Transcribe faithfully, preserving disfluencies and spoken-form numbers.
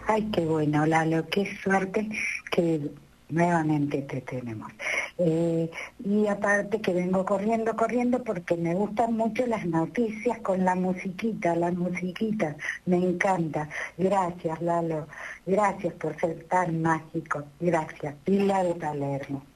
Ay, qué bueno, Lalo, qué suerte que nuevamente te tenemos. Eh, y aparte que vengo corriendo, corriendo porque me gustan mucho las noticias con la musiquita, la musiquita, me encanta. Gracias, Lalo, gracias por ser tan mágico, gracias. Pilar de Palermo.